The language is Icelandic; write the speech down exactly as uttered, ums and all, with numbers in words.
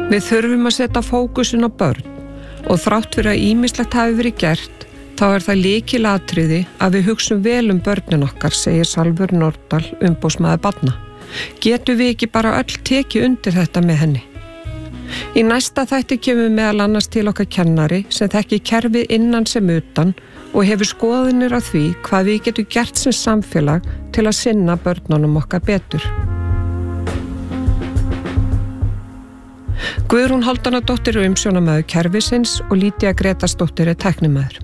Við þurfum að setja fókusin á börn og þrátt fyrir að ýmislegt hafi verið gert, þá er það lykilatriði að við hugsum vel um börnin okkar, segir Salvör Nordal, umboðsmaður barna. Getum við ekki bara öll tekið undir þetta með henni? Í næsta þætti kemur meðal annars til okkar kennari sem þekki kerfið innan sem utan og hefur skoðanir á því hvað við getum gert sem samfélag til að sinna börnunum okkar betur. Guðrún Hálfdánardóttir er umsjónarmaður kerfisins og Lýdía Grétarsdóttir er tæknimaður.